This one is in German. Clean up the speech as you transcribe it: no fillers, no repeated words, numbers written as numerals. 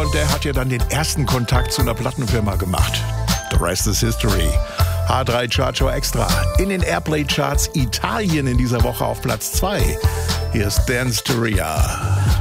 und der hat ja dann den ersten Kontakt zu einer Plattenfirma gemacht. The rest is history. H3 Chartshow Extra. In den Airplay-Charts Italien in dieser Woche auf Platz 2. Hier ist Dance to Ria.